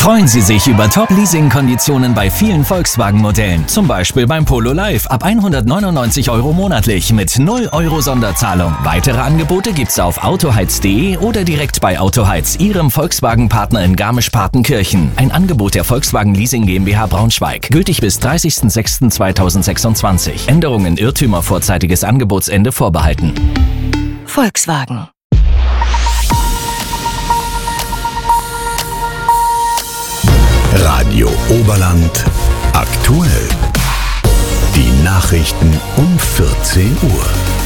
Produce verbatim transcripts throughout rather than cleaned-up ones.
Freuen Sie sich über Top-Leasing-Konditionen bei vielen Volkswagen-Modellen. Zum Beispiel beim Polo Live ab hundertneunundneunzig Euro monatlich mit null Euro Sonderzahlung. Weitere Angebote gibt's auf autoheiz punkt de oder direkt bei Autoheiz, Ihrem Volkswagen-Partner in Garmisch-Partenkirchen. Ein Angebot der Volkswagen Leasing GmbH Braunschweig. Gültig bis dreißigsten sechsten zweitausendsechsundzwanzig. Änderungen, Irrtümer, vorzeitiges Angebotsende vorbehalten. Volkswagen. Radio Oberland aktuell. Die Nachrichten um vierzehn Uhr.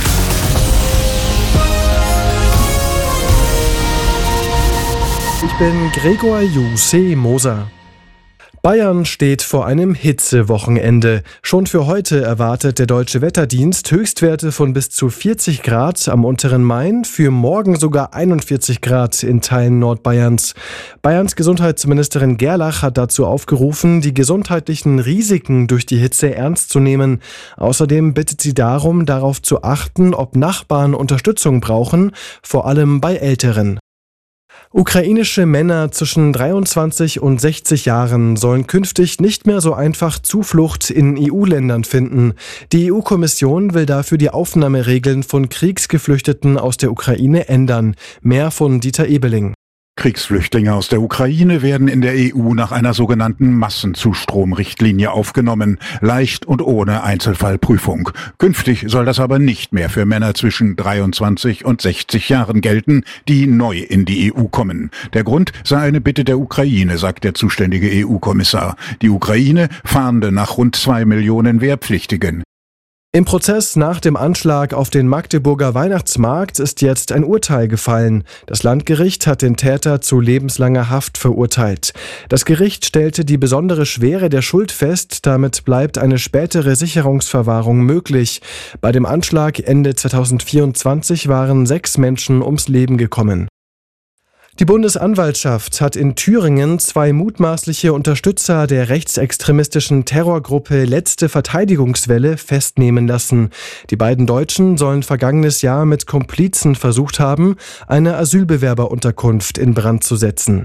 Ich bin Gregor Jussi Moser. Bayern steht vor einem Hitzewochenende. Schon für heute erwartet der Deutsche Wetterdienst Höchstwerte von bis zu vierzig Grad am unteren Main, für morgen sogar einundvierzig Grad in Teilen Nordbayerns. Bayerns Gesundheitsministerin Gerlach hat dazu aufgerufen, die gesundheitlichen Risiken durch die Hitze ernst zu nehmen. Außerdem bittet sie darum, darauf zu achten, ob Nachbarn Unterstützung brauchen, vor allem bei Älteren. Ukrainische Männer zwischen dreiundzwanzig und sechzig Jahren sollen künftig nicht mehr so einfach Zuflucht in E U-Ländern finden. Die E U-Kommission will dafür die Aufnahmeregeln von Kriegsgeflüchteten aus der Ukraine ändern. Mehr von Dieter Ebeling. Kriegsflüchtlinge aus der Ukraine werden in der E U nach einer sogenannten Massenzustromrichtlinie aufgenommen, leicht und ohne Einzelfallprüfung. Künftig soll das aber nicht mehr für Männer zwischen dreiundzwanzig und sechzig Jahren gelten, die neu in die E U kommen. Der Grund sei eine Bitte der Ukraine, sagt der zuständige E U-Kommissar. Die Ukraine fahnde nach rund zwei Millionen Wehrpflichtigen. Im Prozess nach dem Anschlag auf den Magdeburger Weihnachtsmarkt ist jetzt ein Urteil gefallen. Das Landgericht hat den Täter zu lebenslanger Haft verurteilt. Das Gericht stellte die besondere Schwere der Schuld fest, damit bleibt eine spätere Sicherungsverwahrung möglich. Bei dem Anschlag Ende zweitausendvierundzwanzig waren sechs Menschen ums Leben gekommen. Die Bundesanwaltschaft hat in Thüringen zwei mutmaßliche Unterstützer der rechtsextremistischen Terrorgruppe Letzte Verteidigungswelle festnehmen lassen. Die beiden Deutschen sollen vergangenes Jahr mit Komplizen versucht haben, eine Asylbewerberunterkunft in Brand zu setzen.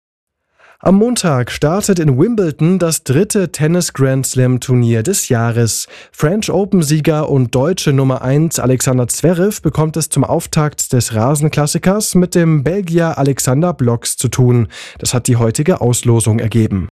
Am Montag startet in Wimbledon das dritte Tennis-Grand-Slam-Turnier des Jahres. French Open-Sieger und deutsche Nummer eins Alexander Zverev bekommt es zum Auftakt des Rasenklassikers mit dem Belgier Alexander Blocks zu tun. Das hat die heutige Auslosung ergeben.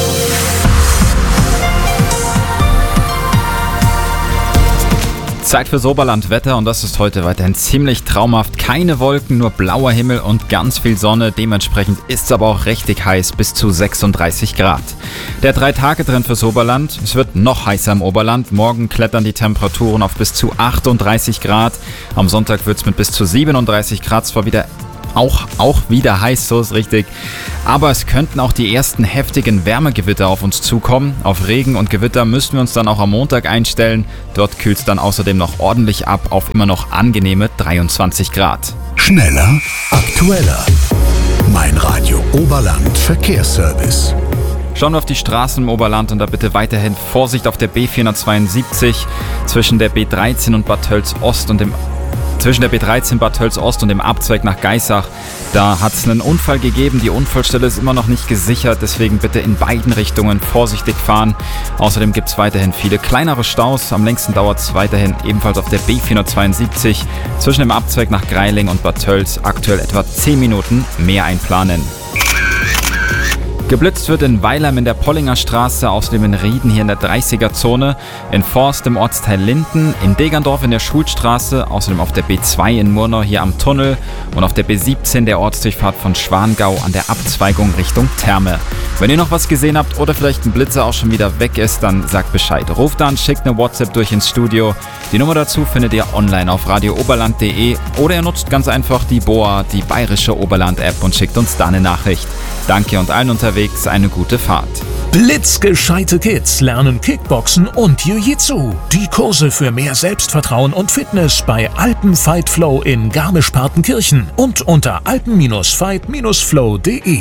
Zeit fürs Oberlandwetter und das ist heute weiterhin ziemlich traumhaft. Keine Wolken, nur blauer Himmel und ganz viel Sonne. Dementsprechend ist es aber auch richtig heiß, bis zu sechsunddreißig Grad. Der Drei-Tage-Trend fürs Oberland. Es wird noch heißer im Oberland. Morgen klettern die Temperaturen auf bis zu achtunddreißig Grad. Am Sonntag wird es mit bis zu siebenunddreißig Grad zwar wieder Auch, auch wieder heiß, so ist richtig. Aber es könnten auch die ersten heftigen Wärmegewitter auf uns zukommen. Auf Regen und Gewitter müssen wir uns dann auch am Montag einstellen. Dort kühlt es dann außerdem noch ordentlich ab auf immer noch angenehme dreiundzwanzig Grad. Schneller, aktueller. Mein Radio Oberland Verkehrsservice. Schauen wir auf die Straßen im Oberland und da bitte weiterhin Vorsicht auf der B vierhundertzweiundsiebzig zwischen der B dreizehn und Bad Tölz Ost und dem Zwischen der B dreizehn Bad Tölz Ost und dem Abzweig nach Geisach. Da hat es einen Unfall gegeben. Die Unfallstelle ist immer noch nicht gesichert. Deswegen bitte in beiden Richtungen vorsichtig fahren. Außerdem gibt es weiterhin viele kleinere Staus. Am längsten dauert es weiterhin ebenfalls auf der B vierhundertzweiundsiebzig zwischen dem Abzweig nach Greiling und Bad Tölz. Aktuell etwa zehn Minuten mehr einplanen. Geblitzt wird in Weilheim in der Pollinger Straße, außerdem in Rieden hier in der dreißiger-Zone, in Forst im Ortsteil Linden, in Degerndorf in der Schulstraße, außerdem auf der B zwei in Murnau hier am Tunnel und auf der B siebzehn der Ortsdurchfahrt von Schwangau an der Abzweigung Richtung Therme. Wenn ihr noch was gesehen habt oder vielleicht ein Blitzer auch schon wieder weg ist, dann sagt Bescheid. Ruft an, schickt eine WhatsApp durch ins Studio. Die Nummer dazu findet ihr online auf radio oberland punkt de oder ihr nutzt ganz einfach die B O A, die bayerische Oberland-App und schickt uns da eine Nachricht. Danke und allen unterwegs eine gute Fahrt. Blitzgescheite Kids lernen Kickboxen und Jiu-Jitsu. Die Kurse für mehr Selbstvertrauen und Fitness bei Alpen Fight Flow in Garmisch-Partenkirchen und unter alpen Fight Flow punkt de.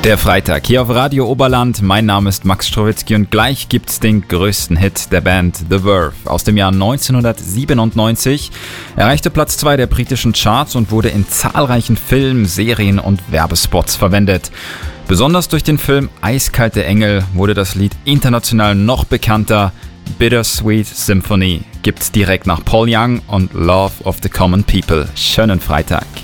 Der Freitag hier auf Radio Oberland. Mein Name ist Max Strowitzki und gleich gibt's den größten Hit der Band The Verve aus dem Jahr neunzehnhundertsiebenundneunzig. Erreichte Platz zwei der britischen Charts und wurde in zahlreichen Filmen, Serien und Werbespots verwendet. Besonders durch den Film Eiskalte Engel wurde das Lied international noch bekannter. Bittersweet Symphony gibt's direkt nach Paul Young und Love of the Common People. Schönen Freitag.